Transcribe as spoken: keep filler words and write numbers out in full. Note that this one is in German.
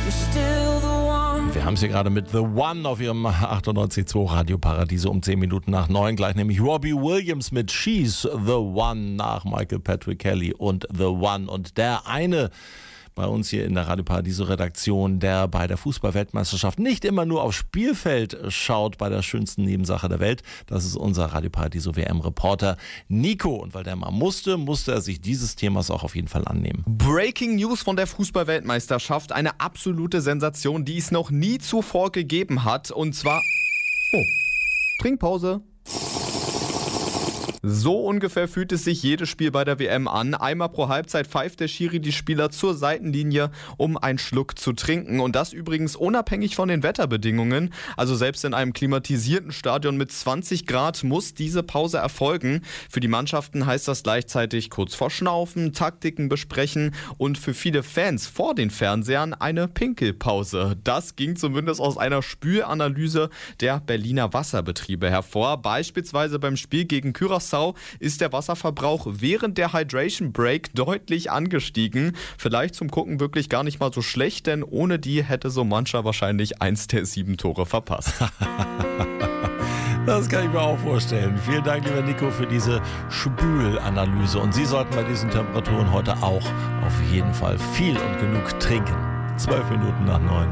Wir haben es hier gerade mit The One auf ihrem achtundneunzig Komma zwei Radio Paradiso um zehn Minuten nach neun. Gleich nämlich Robbie Williams mit She's The One nach Michael Patrick Kelly und The One. Und der eine bei uns hier in der Radio Paradiso Redaktion, der bei der Fußball-Weltmeisterschaft nicht immer nur aufs Spielfeld schaut bei der schönsten Nebensache der Welt. Das ist unser Radio Paradiso W M-Reporter Nico. Und weil der mal musste, musste er sich dieses Themas auch auf jeden Fall annehmen. Breaking News von der Fußball-Weltmeisterschaft. Eine absolute Sensation, die es noch nie zuvor gegeben hat. Und zwar... Oh, Trinkpause. So ungefähr fühlt es sich jedes Spiel bei der W M an. Einmal pro Halbzeit pfeift der Schiri die Spieler zur Seitenlinie, um einen Schluck zu trinken. Und das übrigens unabhängig von den Wetterbedingungen. Also selbst in einem klimatisierten Stadion mit zwanzig Grad muss diese Pause erfolgen. Für die Mannschaften heißt das gleichzeitig kurz vor Schnaufen, Taktiken besprechen und für viele Fans vor den Fernsehern eine Pinkelpause. Das ging zumindest aus einer Spülanalyse der Berliner Wasserbetriebe hervor. Beispielsweise beim Spiel gegen Curaçao ist der Wasserverbrauch während der Hydration Break deutlich angestiegen. Vielleicht zum Gucken wirklich gar nicht mal so schlecht, denn ohne die hätte so mancher wahrscheinlich eins der sieben Tore verpasst. Das kann ich mir auch vorstellen. Vielen Dank, lieber Nico, für diese Spülanalyse. Und Sie sollten bei diesen Temperaturen heute auch auf jeden Fall viel und genug trinken. Zwölf Minuten nach neun.